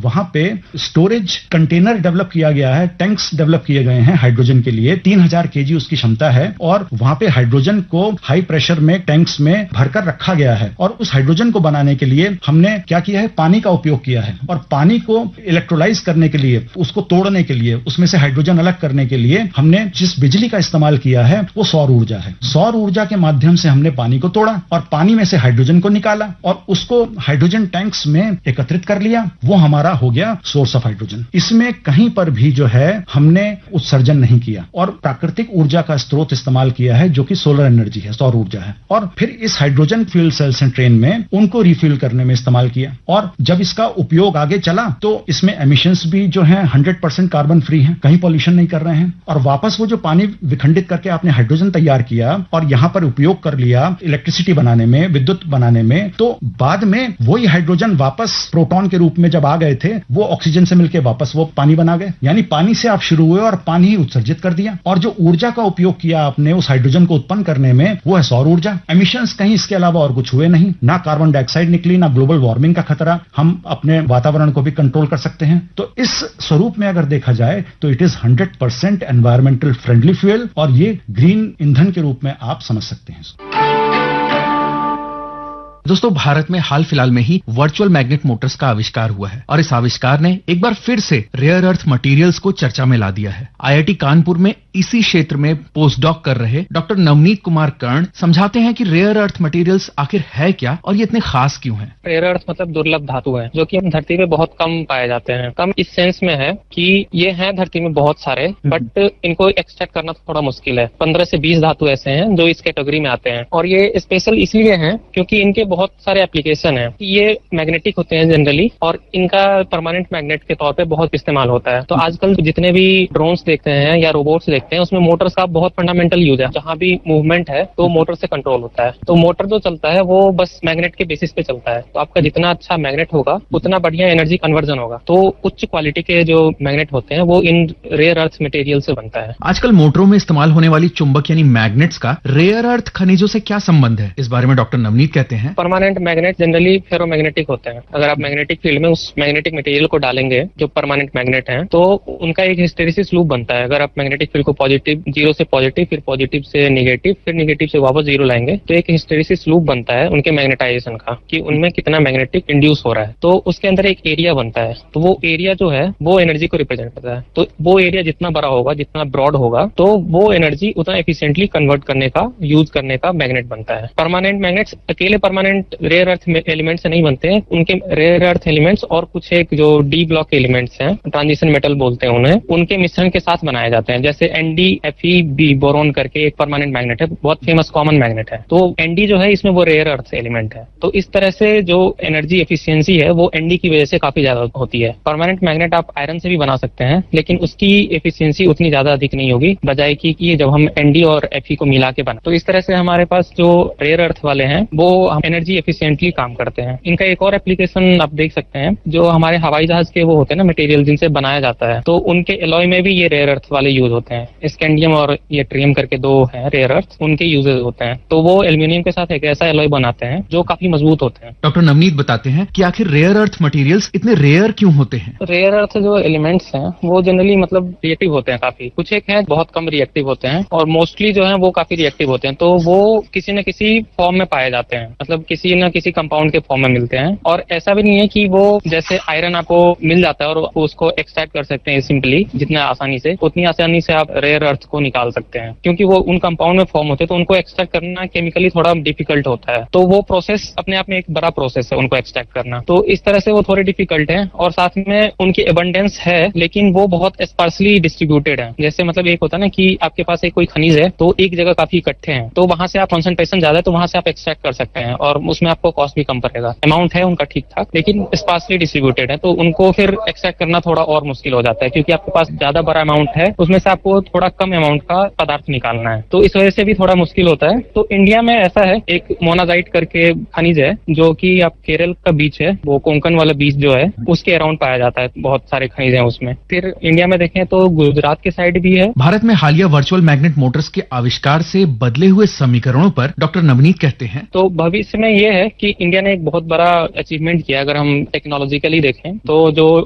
वहां पे storage container develop किया गया है, टैंक्स डेवलप किए गए हैं हाइड्रोजन के लिए, 3000 केजी उसकी क्षमता है और वहां पे हाइड्रोजन को हाई प्रेशर में टैंक्स में भरकर रखा गया है। और उस हाइड्रोजन को बनाने के लिए हमने क्या किया है, पानी का उपयोग किया है और पानी को इलेक्ट्रोलाइज करने के लिए, उसको तोड़ने के लिए, उसमें से हाइड्रोजन अलग करने के लिए हमने जिस बिजली का इस्तेमाल किया है वो सौर ऊर्जा है। सौर ऊर्जा के माध्यम से हमने पानी को तोड़ा और पानी में से हाइड्रोजन को निकाला और उसको हाइड्रोजन टैंक्स में एकत्रित कर लिया, वो हमारा हो गया सोर्स ऑफ हाइड्रोजन। इसमें कहीं पर भी जो है हमने उत्सर्जन नहीं किया और प्राकृतिक ऊर्जा का स्रोत इस्तेमाल किया है जो कि सोलर एनर्जी है, सौर ऊर्जा है। और फिर इस hydrogen fuel cells and train में उनको रिफ्यूल करने में इस्तेमाल किया और जब इसका उपयोग आगे चला तो इसमें एमिशंस भी जो है 100% कार्बन फ्री है, कहीं पॉल्यूशन नहीं कर रहे हैं। और वापस वो जो पानी विखंडित करके आपने हाइड्रोजन तैयार किया और यहां पर उपयोग कर लिया इलेक्ट्रिसिटी बनाने में, विद्युत बनाने में, तो बाद में वही हाइड्रोजन वापस प्रोटॉन के रूप में जब आ गए थे वो ऑक्सीजन से मिलकर वापस वो पानी बना गए। यानी पानी से आप शुरू हुए और पानी ही उत्सर्जित कर दिया। और जो ऊर्जा का उपयोग किया आपने उस हाइड्रोजन को उत्पन्न करने में वो है सौर ऊर्जा। एमिशंस कहीं इसके अलावा और कुछ हुए नहीं, ना कार्बन डाइऑक्साइड निकली, ना ग्लोबल वार्मिंग का खतरा, हम अपने वातावरण को भी कंट्रोल कर सकते हैं। तो इस स्वरूप में अगर देखा जाए तो it is 100% environmental friendly fuel और ये ग्रीन ईंधन के रूप में आप समझ सकते हैं। दोस्तों, भारत में हाल फिलहाल में ही वर्चुअल मैग्नेट मोटर्स का आविष्कार हुआ है और इस आविष्कार ने एक बार फिर से रेयर अर्थ मटेरियल्स को चर्चा में ला दिया है। आईआईटी कानपुर में इसी क्षेत्र में पोस्ट डॉक कर रहे डॉक्टर नवनीत कुमार कर्ण समझाते हैं कि रेयर अर्थ मटेरियल्स आखिर है क्या और ये इतने खास क्यों हैं। रेयर अर्थ मतलब दुर्लभ धातु है जो कि हम धरती पे बहुत कम पाए जाते हैं। कम इस सेंस में है कि ये हैं धरती में बहुत सारे, बट इनको एक्सट्रैक्ट करना थोड़ा मुश्किल है। 15 से 20 धातु ऐसे हैं जो इस कैटेगरी में आते हैं और ये स्पेशल इसलिए हैं क्योंकि इनके बहुत सारे एप्लीकेशन है। ये मैग्नेटिक होते हैं जनरली और इनका परमानेंट मैग्नेट के तौर पे बहुत इस्तेमाल होता है। तो आजकल जितने भी ड्रोन्स देखते हैं या रोबोट्स देखते हैं उसमें मोटर्स का बहुत फंडामेंटल यूज है। जहां भी मूवमेंट है तो मोटर से कंट्रोल होता है। तो मोटर जो चलता है वो बस मैग्नेट के बेसिस पे चलता है। तो आपका जितना अच्छा मैग्नेट होगा उतना बढ़िया एनर्जी कन्वर्जन होगा। तो उच्च क्वालिटी के जो मैग्नेट होते हैं वो इन रेयर अर्थ मटेरियल से बनता है। आजकल मोटरों में इस्तेमाल होने वाली चुंबक यानी मैग्नेट्स का रेयर अर्थ खनिजों से क्या संबंध है, इस बारे में डॉक्टर नवनीत कहते हैं। परमानेंट मैग्नेट जनरली फेरोमैग्नेटिक होते हैं। अगर आप मैग्नेटिक फील्ड में उस मैग्नेटिक मटेरियल को डालेंगे जो परमानेंट मैग्नेट है तो उनका एक हिस्टेरिसिस लूप बनता है। अगर आप मैग्नेटिक फील्ड को पॉजिटिव, जीरो से पॉजिटिव, फिर पॉजिटिव से नेगेटिव, फिर नेगेटिव से वापस जीरो लाएंगे तो एक हिस्टेरिसिस लूप बनता है उनके मैग्नेटाइजेशन का कि उनमें कितना मैग्नेटिक इंड्यूस हो रहा है। तो उसके अंदर एक एरिया बनता है। तो वो एरिया जो है वो एनर्जी को रिप्रेजेंट करता है। तो वो एरिया जितना बड़ा होगा, जितना ब्रॉड होगा, तो वो एनर्जी उतना एफिशिएंटली कन्वर्ट करने का, यूज करने का मैग्नेट बनता है। परमानेंट मैग्नेट्स अकेले परमानेंट रेयर अर्थ एलिमेंट से नहीं बनते हैं। उनके रेयर अर्थ एलिमेंट्स और कुछ एक जो डी ब्लॉक एलिमेंट्स हैं, ट्रांजिशन मेटल बोलते हैं उन्हें, उनके मिश्रण के साथ बनाए जाते हैं। जैसे NdFeB बोरोन करके एक परमानेंट मैग्नेट है, बहुत फेमस कॉमन मैग्नेट है। तो Nd जो है इसमें वो रेयर अर्थ एलिमेंट है। तो इस तरह से जो एनर्जी एफिशिएंसी है वो Nd की वजह से काफी ज्यादा होती है। परमानेंट मैग्नेट आप आयरन से भी बना सकते हैं लेकिन उसकी एफिशिएंसी उतनी ज्यादा अधिक नहीं होगी बजाय की जब हम Nd और Fe को मिला के बना। तो इस तरह से हमारे पास जो रेयर अर्थ वाले हैं वो एनर्जी एफिशिएंटली काम करते हैं। इनका एक और एप्लीकेशन आप देख सकते हैं, जो हमारे हवाई जहाज के वो होते हैं ना मटेरियल जिनसे बनाया जाता है, तो उनके एलॉय में भी ये रेयर अर्थ वाले यूज होते हैं। स्कैंडियम और ये ट्रियम करके दो हैं रेयर अर्थ, उनके यूजेस होते हैं। तो वो एल्यूमिनियम के साथ एक ऐसा एलॉय बनाते हैं जो काफी मजबूत होते हैं। डॉक्टर नवनीत बताते हैं कि आखिर रेयर अर्थ मटेरियल्स इतने रेयर क्यों होते हैं। रेयर अर्थ जो एलिमेंट्स हैं वो जनरली मतलब रिएक्टिव होते हैं काफी। कुछ एक हैं बहुत कम रिएक्टिव होते हैं और मोस्टली जो है वो काफी रिएक्टिव होते हैं। तो वो किसी न किसी फॉर्म में पाए जाते हैं, मतलब किसी न किसी कंपाउंड के फॉर्म में मिलते हैं। और ऐसा भी नहीं है कि वो जैसे आयरन आपको मिल जाता है और उसको एक्सट्रैक्ट कर सकते हैं सिंपली, जितना आसानी से, उतनी आसानी से आप रेयर अर्थ को निकाल सकते हैं क्योंकि वो उन कंपाउंड में फॉर्म होते हैं। तो उनको एक्सट्रैक्ट करना केमिकली थोड़ा डिफिकल्ट होता है। तो वो प्रोसेस अपने आप में एक बड़ा प्रोसेस है उनको एक्सट्रैक्ट करना। तो इस तरह से वो थोड़े डिफिकल्ट है और साथ में उनकी एबंडेंस है लेकिन वो बहुत स्पार्सली डिस्ट्रीब्यूटेड है। जैसे मतलब एक होता है ना कि आपके पास एक कोई खनिज है तो एक जगह काफी इकट्ठे हैं, तो वहां से आप कॉन्सेंट्रेशन ज्यादा है तो वहां से आप एक्सट्रैक्ट कर सकते हैं और उसमें आपको कॉस्ट भी कम पड़ेगा। अमाउंट है उनका ठीक ठाक लेकिन स्पार्सली डिस्ट्रीब्यूटेड है, तो उनको फिर एक्सट्रैक्ट करना थोड़ा और मुश्किल हो जाता है क्योंकि आपके पास ज्यादा बड़ा अमाउंट है, उसमें से आपको थोड़ा कम अमाउंट का पदार्थ निकालना है। तो इस वजह से भी थोड़ा मुश्किल होता है। तो इंडिया में ऐसा है, एक मोनाजाइट करके खनिज है जो कि आप केरल का बीच है, वो कोंकण वाला बीच जो है उसके अराउंड पाया जाता है। बहुत सारे खनिज है उसमें। फिर इंडिया में देखें तो गुजरात के साइड भी है। भारत में हालिया वर्चुअल मैग्नेट मोटर्स के आविष्कार से बदले हुए समीकरणों पर डॉक्टर नवनीत कहते हैं, तो भविष्य में ये है कि इंडिया ने एक बहुत बड़ा अचीवमेंट किया। अगर हम टेक्नोलॉजिकली देखें तो जो